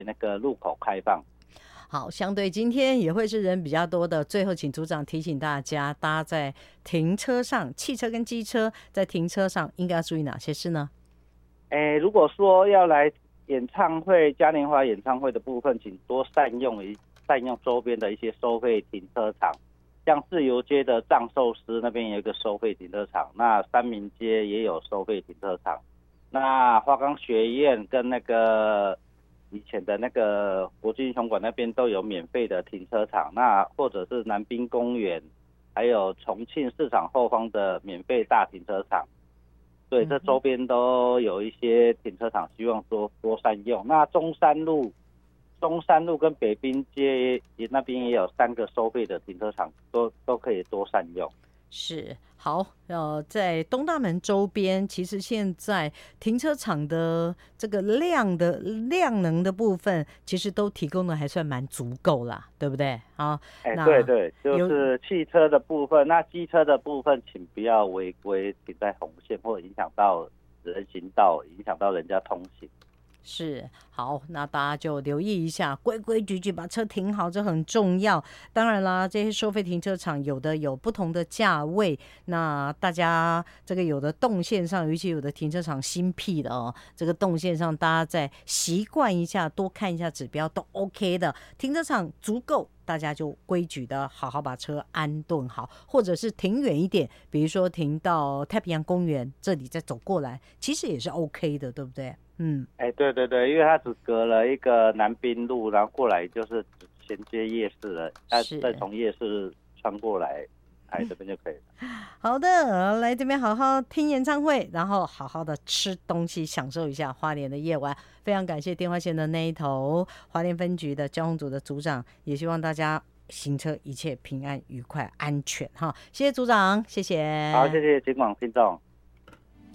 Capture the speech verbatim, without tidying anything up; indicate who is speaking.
Speaker 1: 那个路口开放。
Speaker 2: 好，相对今天也会是人比较多的，最后请组长提醒大家，大家在停车上，汽车跟机车在停车上应该要注意哪些事呢？
Speaker 1: 诶，如果说要来演唱会、嘉年华演唱会的部分，请多善用一善用周边的一些收费停车场，像自由街的藏寿司那边有一个收费停车场，那三民街也有收费停车场，那花岗学院跟那个以前的那个国际英雄馆那边都有免费的停车场，那或者是南滨公园，还有重庆市场后方的免费大停车场。对，这周边都有一些停车场，希望多多善用。那中山路、中山路跟北滨街也那边也有三个收费的停车场，都都可以多善用。
Speaker 2: 是，好，呃，在东大门周边，其实现在停车场的这个量的量能的部分，其实都提供的还算蛮足够啦，对不对？好，
Speaker 1: 哎，
Speaker 2: 那
Speaker 1: 对对，就是汽车的部分，那机车的部分，请不要违规停在红线，或者影响到人行道，影响到人家通行。
Speaker 2: 是，好，那大家就留意一下，规规矩矩把车停好，这很重要。当然啦，这些收费停车场有的有不同的价位，那大家这个有的动线上，尤其有的停车场新辟的哦，这个动线上大家再习惯一下，多看一下指标都 OK 的。停车场足够，大家就规矩的好好把车安顿好，或者是停远一点，比如说停到太平洋公园这里再走过来，其实也是 OK 的，对不对？嗯，
Speaker 1: 哎，对对对，因为它只隔了一个南滨路，然后过来就是衔接夜市了，再再从夜市穿过来，哎，这边就可以了。
Speaker 2: 好的，来这边好好听演唱会，然后好好的吃东西，享受一下花莲的夜晚。非常感谢电话线的那一头花莲分局的交通组的组长，也希望大家行车一切平安、愉快、安全哈。谢谢组长，谢谢。
Speaker 1: 好，谢谢金广听众。